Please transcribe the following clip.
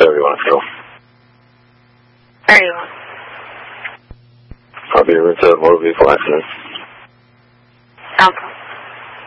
Wherever you want to go. Where do you want? Probably into a motor vehicle accident. Sounds